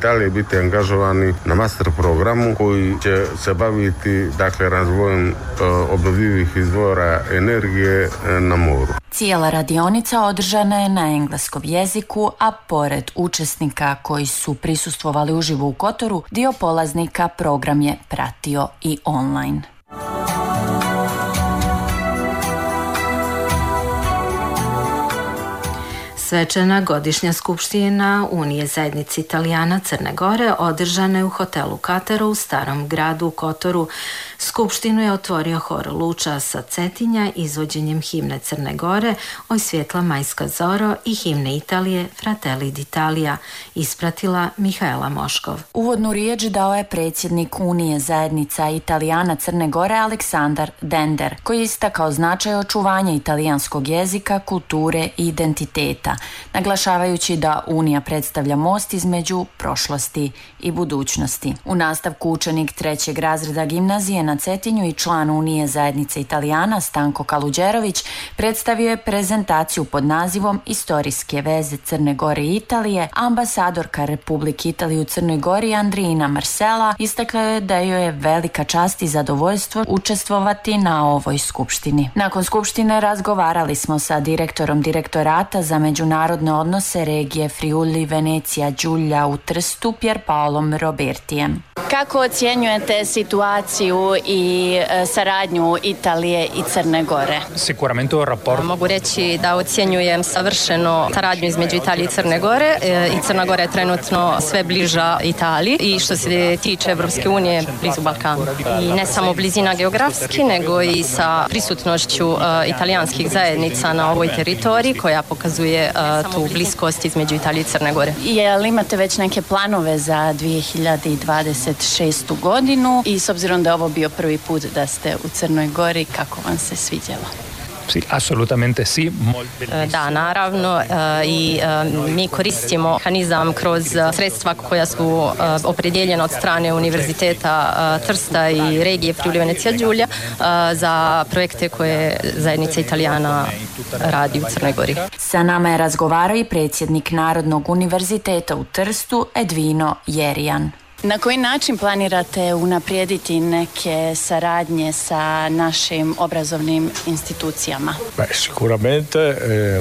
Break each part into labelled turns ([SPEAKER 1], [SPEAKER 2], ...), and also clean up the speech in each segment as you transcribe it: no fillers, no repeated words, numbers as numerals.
[SPEAKER 1] Italije biti angažovani na master programu koji će se baviti razvojem obnovljivih izvora energije na moru.
[SPEAKER 2] Cijela radionica održana je na engleskom jeziku, a pored učesnika koji su prisustvovali uživo u Kotoru, dio polaznika program je pratio i online.
[SPEAKER 3] Svečana godišnja skupština Unije zajednice Italijana Crne Gore održana je u hotelu Kataro u Starom gradu u Kotoru. Skupštinu je otvorio hor Luča sa Cetinja izvođenjem himne Crne Gore Oj svjetla majska zoro i himne Italije Fratelli d'Italia, ispratila Mihaela Moškov.
[SPEAKER 2] Uvodnu riječ dao je predsjednik Unije zajednica Italijana Crne Gore Aleksandar Dender, koji je istakao značaj očuvanja italijanskog jezika, kulture i identiteta, naglašavajući da Unija predstavlja most između prošlosti i budućnosti. U nastavku učenik 3. razreda gimnazije na Cetinju i član Unije zajednice Italijana Stanko Kaluđerović predstavio je prezentaciju pod nazivom Istorijske veze Crne Gore i Italije. Ambasadorka Republike Italije u Crnoj Gori Andrijina Marcela istakla je da joj je velika čast i zadovoljstvo učestvovati na ovoj skupštini. Nakon skupštine razgovarali smo sa direktorom direktorata za međunarodne odnose regije Friuli Venecija Giulia u Trstu Pierpaolom Robertijem.
[SPEAKER 4] Kako ocjenjujete situaciju i saradnju Italije i Crne Gore?
[SPEAKER 5] Sicuramente un rapporto.
[SPEAKER 6] Mogu reći da ocjenjujem savršeno saradnju između Italije i Crne Gore. I Crna Gora je trenutno sve bliža Italiji i što se tiče Evropske unije blizu Balkanu. I ne samo blizina geografski, nego i sa prisutnošću italijanskih zajednica na ovoj teritoriji koja pokazuje tu bliskost između Italije i Crne Gore.
[SPEAKER 4] Jel imate već neke planove za 2026. godinu i s obzirom da je ovo bio prvi put da ste u Crnoj Gori, kako vam se svidjelo?
[SPEAKER 5] Sì, assolutamente sì.
[SPEAKER 6] Da, naravno i mi koristimo mehanizam kroz sredstva koja su opredjeljena od strane Univerziteta Trsta i regije Friuli Venecija Giulia za projekte koje zajednica Italijana radi u Crnoj Gori.
[SPEAKER 2] Sa nama je razgovarao i predsjednik Narodnog univerziteta u Trstu Edvino Jerijan.
[SPEAKER 4] Na koji način planirate unaprijediti neke saradnje sa našim obrazovnim institucijama?
[SPEAKER 5] Sicuramente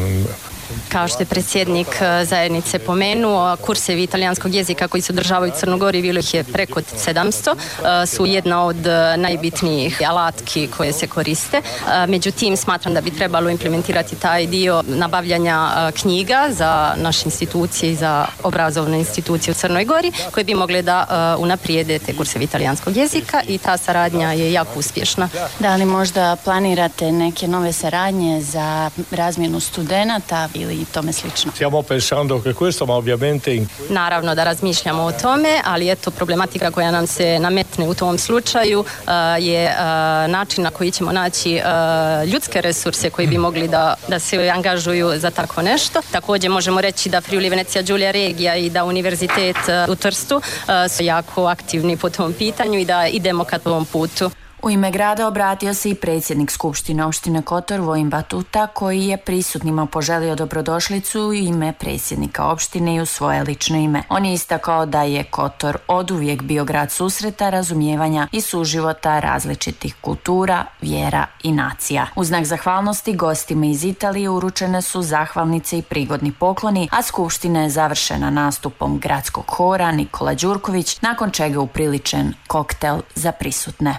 [SPEAKER 6] Kao što je predsjednik zajednice pomenuo, kursevi italijanskog jezika koji se održavaju u Crnoj Gori, bilo ih je preko 700, su jedna od najbitnijih alatki koje se koriste. Međutim, smatram da bi trebalo implementirati taj dio nabavljanja knjiga za naše institucije i za obrazovne institucije u Crnoj Gori, koje bi mogle da unaprijede te kursevi italijanskog jezika i ta saradnja je jako uspješna.
[SPEAKER 4] Da li možda planirate neke nove saradnje za razmjenu studenata ili tome slično?
[SPEAKER 5] Stiamo pensando che questo, ma ovviamente
[SPEAKER 6] Naravno da razmišljamo o tome, ali eto problematika koja nam se nametne u tom slučaju je način na koji ćemo naći ljudske resurse koji bi mogli da se angažuju za tako nešto. Također možemo reći da Friuli Venecija Giulia regija i da Univerzitet u Trstu su jako aktivni po tom pitanju i da idemo ka tom putu.
[SPEAKER 2] U ime grada obratio se i predsjednik Skupštine opštine Kotor Vojin Batuta, koji je prisutnima poželio dobrodošlicu u ime predsjednika opštine i u svoje lično ime. On je istakao da je Kotor oduvijek bio grad susreta, razumijevanja i suživota različitih kultura, vjera i nacija. U znak zahvalnosti gostima iz Italije uručene su zahvalnice i prigodni pokloni, a skupština je završena nastupom gradskog hora Nikola Đurković, nakon čega je upriličen koktel za prisutne.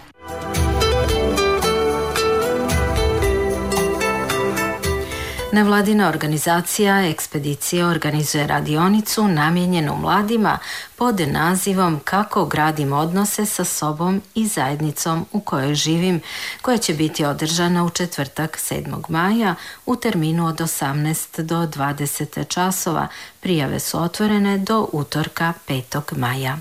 [SPEAKER 3] Nevladina organizacija Ekspedicija organizuje radionicu namijenjenu mladima pod nazivom Kako gradim odnose sa sobom i zajednicom u kojoj živim, koja će biti održana u četvrtak 7. maja u terminu od 18 do 20 časova. Prijave su otvorene do utorka 5. maja.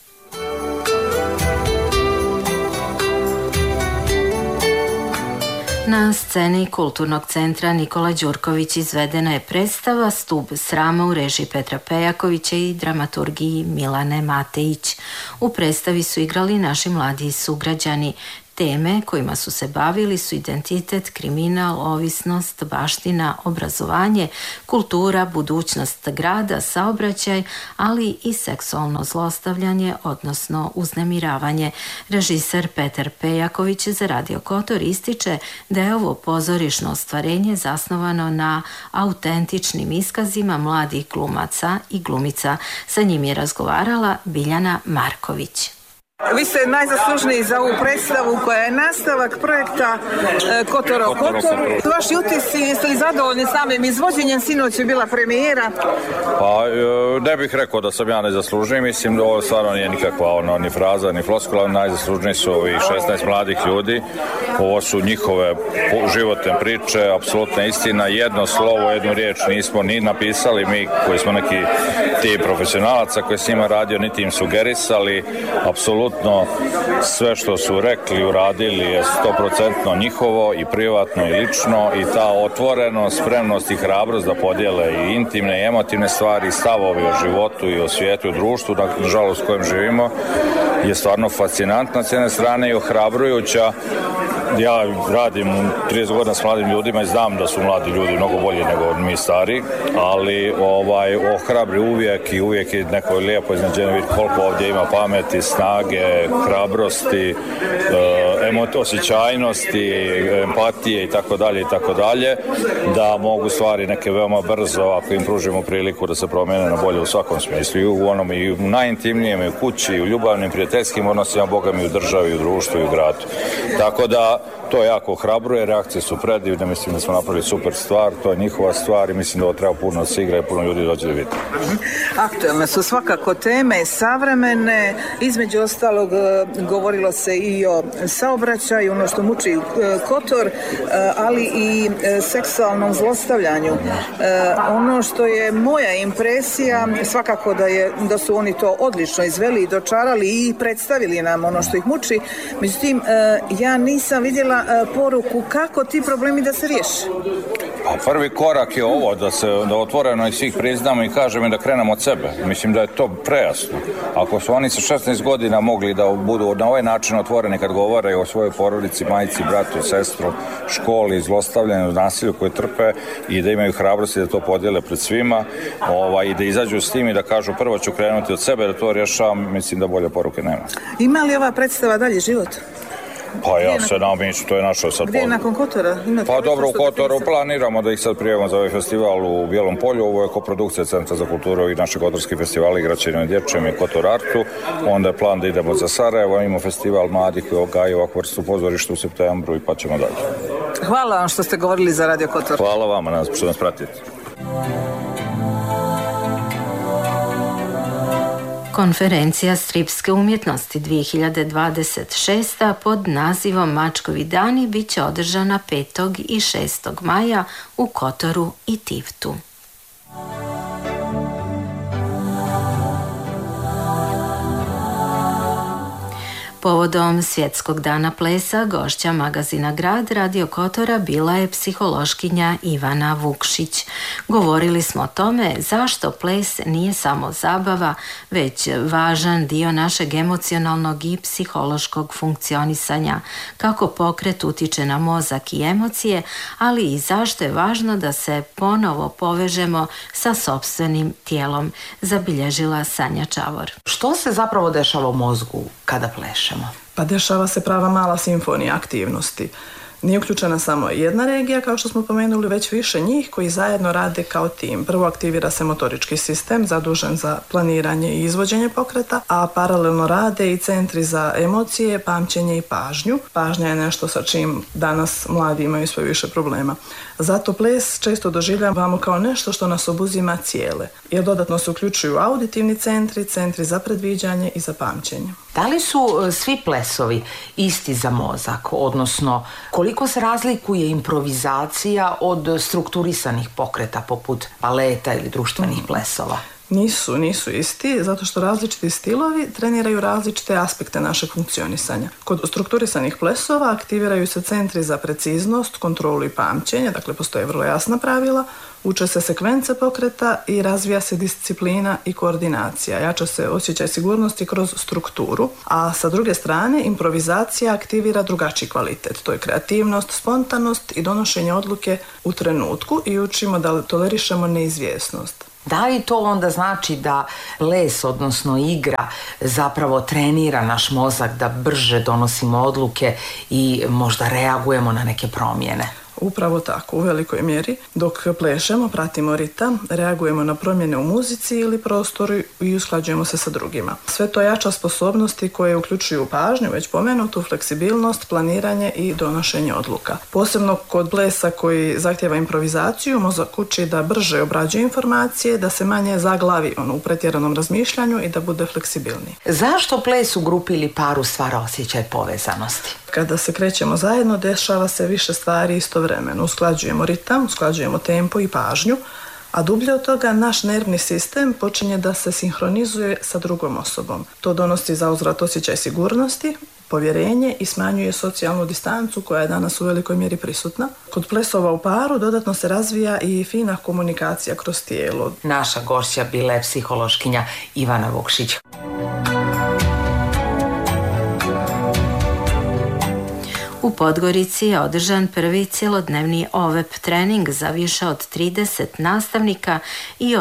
[SPEAKER 3] Na sceni Kulturnog centra Nikola Đurković izvedena je predstava Stub srama u režiji Petra Pejakovića i dramaturgiji Milane Matejić. U predstavi su igrali naši mladi sugrađani Teme kojima su se bavili su identitet, kriminal, ovisnost, baština, obrazovanje, kultura, budućnost grada, saobraćaj, ali i seksualno zlostavljanje, odnosno uznemiravanje. Režiser Petar Pejaković za Radio Kotor ističe da je ovo pozorišno ostvarenje zasnovano na autentičnim iskazima mladih glumaca i glumica. Sa njim je razgovarala Biljana Marković.
[SPEAKER 7] Vi ste najzaslužniji za ovu predstavu koja je nastavak projekta Kotora u Kotoru. Vaši utisci, jeste li zadovoljni samim izvođenjem? Sinoć je bila premijera.
[SPEAKER 8] Pa ne bih rekao da sam ja najzaslužniji, mislim da ovo stvarno nije nikakva ni fraza, ni floskula, najzaslužniji su ovi 16 mladih ljudi. Ovo su njihove životne priče, apsolutna istina, jedno slovo, jednu riječ nismo ni napisali, mi koji smo neki ti profesionalaca koji s njima radio, niti im sugerisali, apsolutno sve što su rekli, uradili je 100% njihovo i privatno i lično i ta otvorenost, spremnost i hrabrost da podijele i intimne i emotivne stvari, stavove o životu i o svijetu i društvu, nažalost, u kojem živimo, je stvarno fascinantna s jedne strane i ohrabrujuća. Ja radim 30 godina s mladim ljudima i znam da su mladi ljudi mnogo bolji nego mi stari, ali ohrabri uvijek i uvijek je neko lijepo iznenađenje vidjeti koliko ovdje ima pameti, snage, hrabrosti, osjećajnosti, empatije i tako dalje, da mogu stvari neke veoma brzo ako im pružimo priliku da se promijene na bolje u svakom smislu, i u onom i u najintimnijem, i u kući, i u ljubavnim, prijateljskim odnosima, Boga mi, u državi, u društvu i u gradu. Tako da to jako ohrabruje, reakcije su predivne, mislim da smo napravili super stvar, to je njihova stvar i mislim da ovo treba puno se igra i puno ljudi dođe da vidi.
[SPEAKER 7] Aktualne su svakako teme, savremene, između ostalog govorilo se i o saobraćaju, ono što muči Kotor, ali i seksualnom zlostavljanju. Ono što je moja impresija, svakako da su oni to odlično izveli i dočarali i predstavili nam ono što ih muči, međutim ja nisam vidjela poruku kako ti problemi da se riješe.
[SPEAKER 8] Pa prvi korak je ovo, da otvoreno i svih priznamo i kažemo i da krenemo od sebe. Mislim da je to prejasno. Ako su oni sa 16 godina mogli da budu na ovaj način otvoreni kad govore o svojoj porodici, majci, bratu, sestru, školi, zlostavljanju, nasilju koje trpe i da imaju hrabrosti da to podijele pred svima i da izađu s tim i da kažu prvo ću krenuti od sebe da to rješavam, mislim da bolje poruke nema.
[SPEAKER 7] Ima li ova predstava dalje život?
[SPEAKER 8] Pa ja se namišljam, to je našo sad.
[SPEAKER 7] Gdje je nakon Kotora?
[SPEAKER 8] Pa dobro, u Kotoru planiramo da ih sad prijavimo za ovaj festival u Bijelom polju. Ovo je koprodukcija Centra za kulturu i naše kotorski festivali Igračenjem i dječjem i Kotor Artu. Onda je plan da idemo za Sarajevo, imamo festival mladih i Ogaj, ovakvu vrstu pozorišta u septembru i pa ćemo dalje.
[SPEAKER 7] Hvala vam što ste govorili za Radio Kotor.
[SPEAKER 8] Hvala vama što nas pratite.
[SPEAKER 3] Konferencija stripske umjetnosti 2026. pod nazivom Mačkovi dani bit će održana 5. i 6. maja u Kotoru i Tivtu. Povodom Svjetskog dana plesa, gošća magazina Grad Radio Kotora bila je psihološkinja Ivana Vukšić. Govorili smo o tome zašto ples nije samo zabava, već važan dio našeg emocionalnog i psihološkog funkcionisanja, kako pokret utiče na mozak i emocije, ali i zašto je važno da se ponovo povežemo sa sopstvenim tijelom, zabilježila Sanja Čavor.
[SPEAKER 9] Što se zapravo dešava u mozgu kada plešemo?
[SPEAKER 10] Pa dešava se prava mala simfonija aktivnosti. Nije uključena samo jedna regija, kao što smo pomenuli, već više njih koji zajedno rade kao tim. Prvo aktivira se motorički sistem zadužen za planiranje i izvođenje pokreta, a paralelno rade i centri za emocije, pamćenje i pažnju. Pažnja je nešto sa čim danas mladi imaju sve više problema. Zato ples često doživljavamo kao nešto što nas obuzima cijele, jer dodatno se uključuju auditivni centri, centri za predviđanje i za pamćenje.
[SPEAKER 9] Da li su svi plesovi isti za mozak, odnosno koliko se razlikuje improvizacija od strukturisanih pokreta poput baleta ili društvenih plesova?
[SPEAKER 10] Nisu isti, zato što različiti stilovi treniraju različite aspekte našeg funkcionisanja. Kod strukturisanih plesova aktiviraju se centri za preciznost, kontrolu i pamćenje, dakle postoje vrlo jasna pravila, uče se sekvence pokreta i razvija se disciplina i koordinacija. Jača se osjećaj sigurnosti kroz strukturu, a sa druge strane improvizacija aktivira drugačiji kvalitet. To je kreativnost, spontanost i donošenje odluke u trenutku i učimo da tolerišemo neizvjesnost.
[SPEAKER 9] Da li to onda znači da ples, odnosno igra, zapravo trenira naš mozak da brže donosimo odluke i možda reagujemo na neke promjene?
[SPEAKER 10] Upravo tako, u velikoj mjeri. Dok plešemo, pratimo ritam, reagujemo na promjene u muzici ili prostoru i usklađujemo se sa drugima. Sve to jača sposobnosti koje uključuju pažnju, već pomenutu, fleksibilnost, planiranje i donošenje odluka. Posebno kod plesa koji zahtjeva improvizaciju, mozak uči da brže obrađuje informacije, da se manje zaglavi u pretjeranom razmišljanju i da bude fleksibilniji.
[SPEAKER 9] Zašto ples u grupi ili paru stvara osjećaj povezanosti?
[SPEAKER 10] Kada se krećemo zajedno, dešava se više stvari istovremeno. Usklađujemo ritam, usklađujemo tempo i pažnju, a dublje od toga naš nervni sistem počinje da se sinhronizuje sa drugom osobom. To donosi zauzvrat osjećaj sigurnosti, povjerenje i smanjuje socijalnu distancu koja je danas u velikoj mjeri prisutna. Kod plesova u paru dodatno se razvija i fina komunikacija kroz tijelo.
[SPEAKER 9] Naša gošća bila je psihološkinja Ivana Vukšić.
[SPEAKER 3] U Podgorici je održan prvi cjelodnevni OVEP trening za više od 30 nastavnika i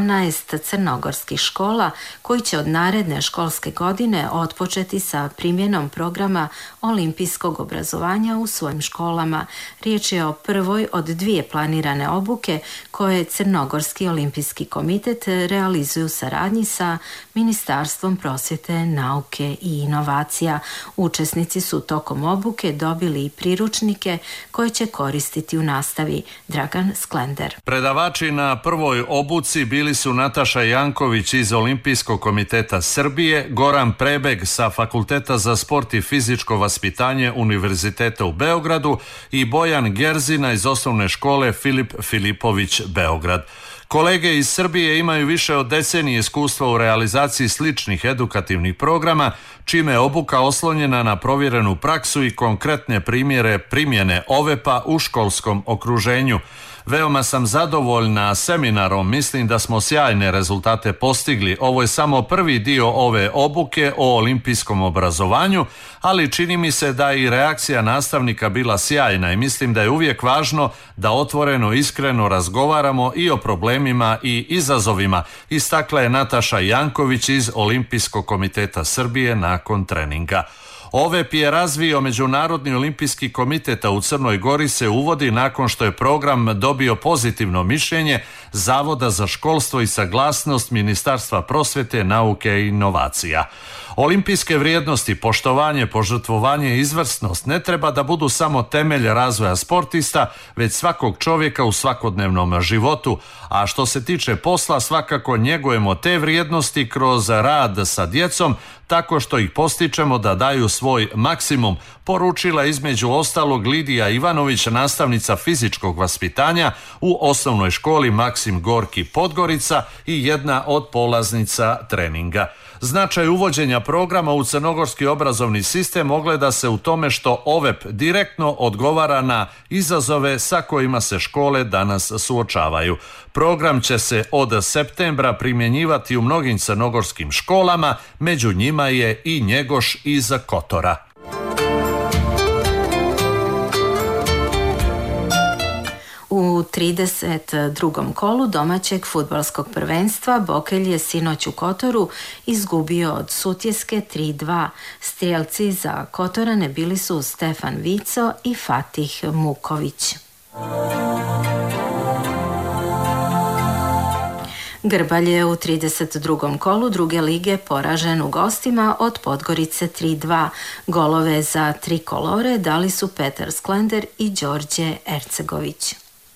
[SPEAKER 3] 18 crnogorskih škola koji će od naredne školske godine otpočeti sa primjenom programa olimpijskog obrazovanja u svojim školama. Riječ je o prvoj od 2 planirane obuke koje Crnogorski olimpijski komitet realizuje u saradnji sa Ministarstvom prosvjete, nauke i inovacija. Učesnici su tokom obuke dobili i priručnike koje će koristiti u nastavi. Dragan Sklender.
[SPEAKER 11] Predavači na prvoj obuci bili su Nataša Janković iz Olimpijskog komiteta Srbije, Goran Prebeg sa Fakulteta za sport i fizičko vaspitanje Univerziteta u Beogradu i Bojan Gerzina iz osnovne škole Filip Filipović Beograd. Kolege iz Srbije imaju više od decenije iskustva u realizaciji sličnih edukativnih programa, čime je obuka oslonjena na provjerenu praksu i konkretne primjere primjene OVEP-a u školskom okruženju. Veoma sam zadovoljna seminarom, mislim da smo sjajne rezultate postigli. Ovo je samo prvi dio ove obuke o olimpijskom obrazovanju, ali čini mi se da i reakcija nastavnika bila sjajna i mislim da je uvijek važno da otvoreno, iskreno razgovaramo i o problemima i izazovima, istakla je Nataša Janković iz Olimpijskog komiteta Srbije nakon treninga. OVEP je razvio Međunarodni olimpijski komitet, a u Crnoj Gori se uvodi nakon što je program dobio pozitivno mišljenje Zavoda za školstvo i saglasnost Ministarstva prosvjete, nauke i inovacija. Olimpijske vrijednosti, poštovanje, požrtvovanje i izvrsnost ne treba da budu samo temelj razvoja sportista, već svakog čovjeka u svakodnevnom životu, a što se tiče posla svakako njegujemo te vrijednosti kroz rad sa djecom, tako što ih postičemo da daju svoj maksimum, poručila između ostalog Lidija Ivanović, nastavnica fizičkog vaspitanja u osnovnoj školi Maksim Gorki Podgorica i jedna od polaznica treninga. Značaj uvođenja programa u crnogorski obrazovni sistem ogleda se u tome što OVEP direktno odgovara na izazove sa kojima se škole danas suočavaju. Program će se od septembra primjenjivati u mnogim crnogorskim školama, među njima je i Njegoš iz Kotora.
[SPEAKER 3] U 32. kolu domaćeg fudbalskog prvenstva Bokelj je sinoć u Kotoru izgubio od Sutjeske 3-2. Strijelci za Kotorane bili su Stefan Vico i Fatih Muković. Grbalj je u 32. kolu druge lige poražen u gostima od Podgorice 3-2. Golove za trikolore dali su Petar Sklender i Đorđe Ercegović.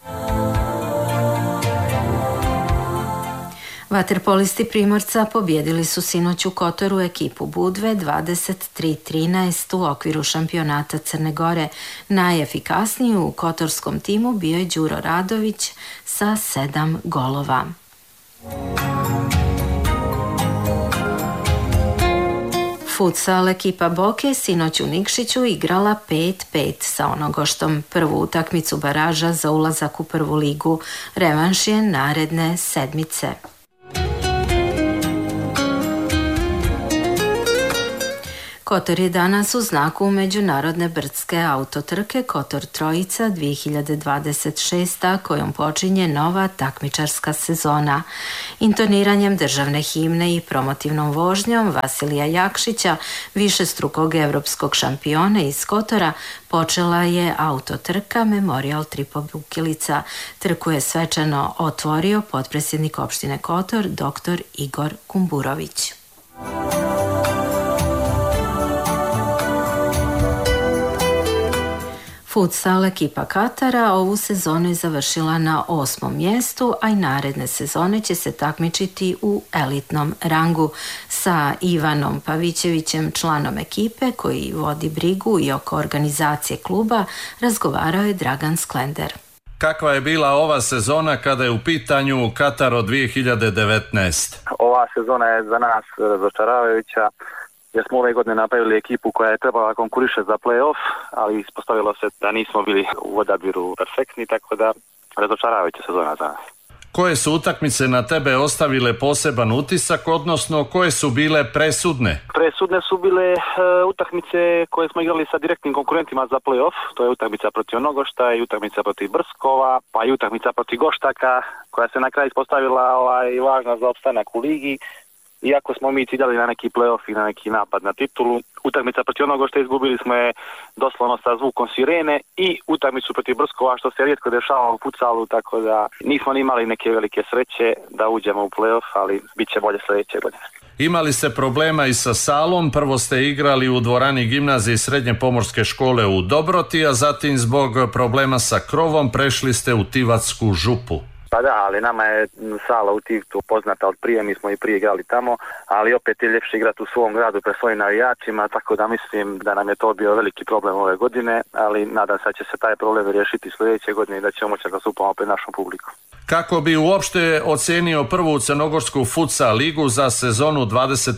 [SPEAKER 3] Vaterpolisti Primorca pobjedili su sinoć u Kotoru ekipu Budve 23-13 u okviru šampionata Crne Gore. Najefikasniji u kotorskom timu bio je Đuro Radović sa 7 golova. Futsal ekipa Boke sinoć u Nikšiću igrala 5-5 sa Onogoštom. Prvu utakmicu baraža za ulazak u prvu ligu. Revanš je naredne sedmice. Kotor je danas u znaku međunarodne brdske autotrke Kotor Trojica 2026. kojom počinje nova takmičarska sezona. Intoniranjem državne himne i promotivnom vožnjom Vasilija Jakšića, višestrukog evropskog šampiona iz Kotora, počela je autotrka Memorial Tripo Bukilica. Trku je svečano otvorio potpredsjednik opštine Kotor, dr. Igor Kumburović. Futsal ekipa Katara ovu sezonu je završila na 8. mjestu, a i naredne sezone će se takmičiti u elitnom rangu. Sa Ivanom Pavićevićem, članom ekipe koji vodi brigu i oko organizacije kluba, razgovarao je Dragan Sklender.
[SPEAKER 11] Kakva je bila ova sezona kada je u pitanju Kataro 2019?
[SPEAKER 12] Ova sezona je za nas razočaravajuća, jer smo ove godine napravili ekipu koja je trebala konkuriše za play-off, ali ispostavilo se da nismo bili u odabiru perfektni, tako da razočaravajuća sezona za nas.
[SPEAKER 11] Koje su utakmice na tebe ostavile poseban utisak, odnosno koje su bile presudne?
[SPEAKER 12] Presudne su bile utakmice koje smo igrali sa direktnim konkurentima za play-off, to je utakmica protiv Onogošta i utakmica protiv Brskova, pa i utakmica protiv Goštaka, koja se na kraju ispostavila važna za opstanak u ligi. Iako smo mi ciljali na neki play-off i na neki napad na titulu, utakmica protiv Onogošta izgubili smo je doslovno sa zvukom sirene i utakmicu protiv Brskova, što se rijetko dešava u futsalu, tako da nismo ni imali neke velike sreće da uđemo u play-off, ali bit će bolje sljedeće godine.
[SPEAKER 11] Imali ste problema i sa salom, prvo ste igrali u dvorani gimnazije Srednje pomorske škole u Dobroti, a zatim zbog problema sa krovom prešli ste u Tivatsku župu.
[SPEAKER 12] Pa da, ali nama je sala u Tivtu poznata od prije, mi smo i prije igrali tamo, ali opet je ljepše igrati u svom gradu pred svojim navijačima, tako da mislim da nam je to bio veliki problem ove godine, ali nadam se da će se taj problem riješiti sljedeće godine i da ćemo moći da stupamo pred našom publikom.
[SPEAKER 11] Kako bi uopšte ocenio prvu crnogorsku futsal ligu za sezonu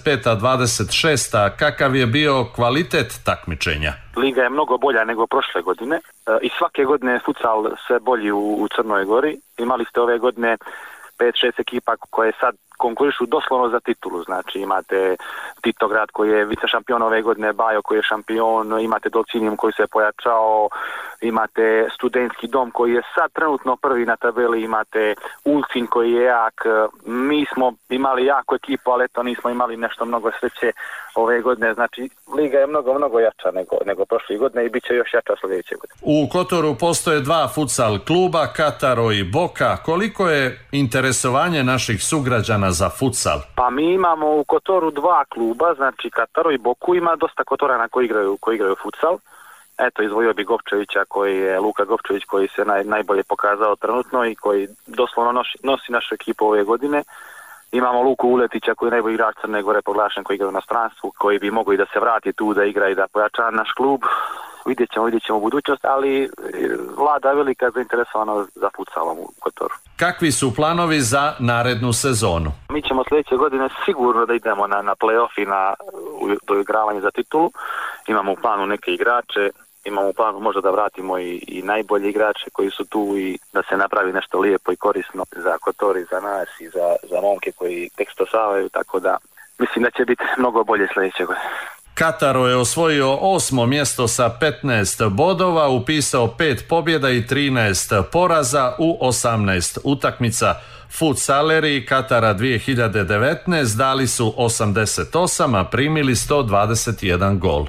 [SPEAKER 11] 25-26, kakav je bio kvalitet takmičenja?
[SPEAKER 12] Liga je mnogo bolja nego prošle godine i svake godine je futsal sve bolji u Crnoj Gori. Imali ste ove godine 5-6 ekipa koje sad konkurišu doslovno za titulu, znači imate Titograd koji je vice šampion ove godine, Bajo koji je šampion, imate Dolcinijum koji se je pojačao, imate Studentski dom koji je sad trenutno prvi na tabeli, imate Ulcin koji je jak. Mi smo imali jaku ekipu, ali eto nismo imali nešto mnogo sreće ove godine, znači liga je mnogo jača nego prošle godine i bit će još jača sljedeće godine.
[SPEAKER 11] U Kotoru postoje dva futsal kluba, Kataro i Boka. Koliko je interesovanje naših sugrađana za futsal?
[SPEAKER 12] Pa mi imamo u Kotoru dva kluba, znači Kataro i Boku, ima dosta Kotorana koji igraju futsal. Eto, izdvojio bi Gopčevića, Luka Gopčević koji se najbolje pokazao trenutno i koji doslovno nosi našu ekipu ove godine. Imamo Luku Uletića koji je najbolji igrač Crne Gore proglašen, koji igra u inostranstvu, koji bi mogao i da se vrati tu da igra i da pojača naš klub. Vidjet ćemo u budućnost, ali vlada velika zainteresovanost za futsalom u Kotoru.
[SPEAKER 11] Kakvi su planovi za narednu sezonu?
[SPEAKER 12] Mi ćemo sljedeće godine sigurno da idemo na play-off i na doigravanje za titulu. Imamo u planu neke igrače, imamo u planu možda da vratimo i najbolje igrače koji su tu i da se napravi nešto lijepo i korisno za Kotor i za nas i za momke koji tek stasavaju, tako da mislim da će biti mnogo bolje sljedeće godine.
[SPEAKER 11] Kataro je osvojio 8. mjesto sa 15 bodova, upisao 5 pobjeda i 13 poraza u 18 utakmica. Futsaleri Katara 2019 dali su 88, a primili 121 gol.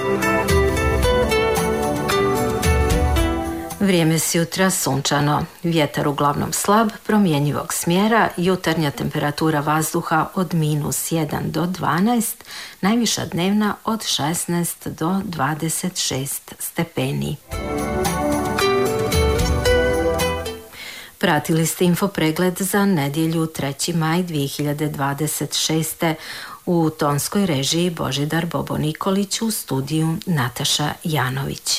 [SPEAKER 3] Vrijeme s jutra sunčano, vjetar uglavnom slab, promjenjivog smjera, jutarnja temperatura vazduha od -1 do 12, najviša dnevna od 16 do 26 stepeni. Pratili ste infopregled za nedjelju 3. maj 2026. U tonskoj režiji Božidar Bobo Nikolić, u studiju Nataša Janović.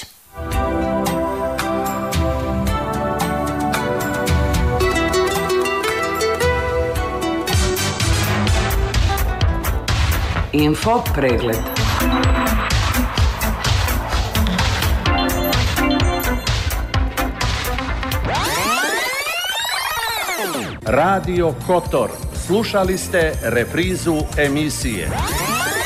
[SPEAKER 9] Infopregled.
[SPEAKER 11] Radio Kotor. Slušali ste reprizu emisije